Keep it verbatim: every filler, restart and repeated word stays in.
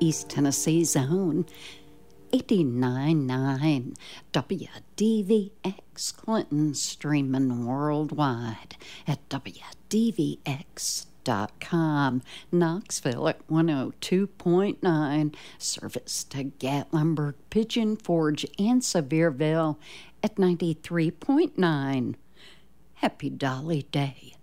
East Tennessee's own eighty-nine point nine W D V X Clinton, streaming worldwide at W D V X dot com. Knoxville at one oh two point nine. Service to Gatlinburg, Pigeon Forge, and Sevierville at ninety-three point nine. Happy Dolly Day.